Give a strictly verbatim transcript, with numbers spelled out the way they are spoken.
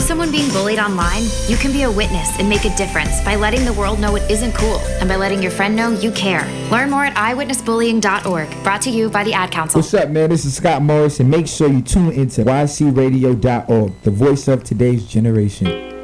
someone being bullied online? You can be a witness and make a difference by letting the world know it isn't cool and by letting your friend know you care. Learn more at eyewitness bullying dot org. Brought to you by the Ad Council. What's up, man? This is Scott Morris, and make sure you tune into Y C radio dot org, the voice of today's generation.